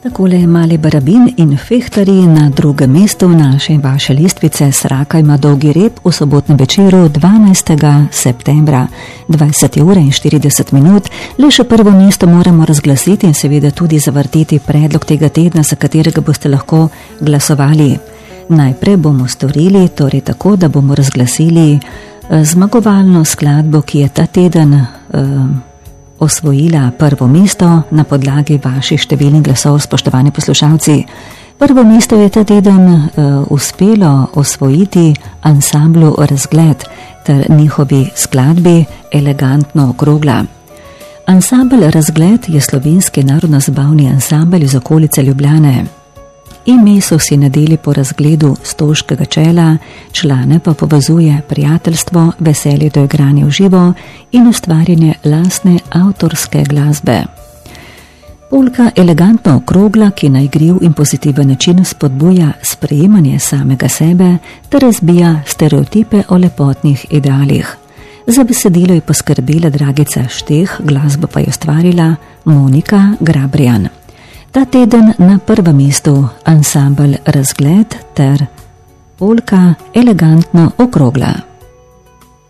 Takole Mali Barabin in Fehtari na drugem mestu naše in vaše listvice. Sraka ima dolgi rep v sobotnem večeru 12. septembra 20 ure in 40 minut. Le še prvo mesto moramo razglasiti in seveda tudi zavrteti predlog tega tedna, za katerega boste lahko glasovali. Najprej bomo storili torej tako, da bomo razglasili zmagovalno skladbo, ki je ta teden osvojila prvo mesto na podlagi vaših številnih glasov, spoštovani poslušalci. Prvo mesto je ta teden uspelo osvojiti ansamblu Razgled ter njihovi skladbi Elegantno okrogla. Ansambel Razgled je slovenski narodno-zabavni ansambel iz okolice Ljubljane. Ime so si nadeli po razgledu stoškega čela, člane pa povezuje prijateljstvo, veselje do igranja v živo in ustvarjanje lastne avtorske glasbe. Polka Elegantno okrogla, ki na igriv in pozitiven način spodbuja sprejemanje samega sebe ter razbija stereotipe o lepotnih idealih. Za besedilo je poskrbela Dragica Šteh, glasbo pa je ustvarila Monika Grabrijan. Ta teden na prvem mestu ansambel Razgled ter polka Elegantno okrogla.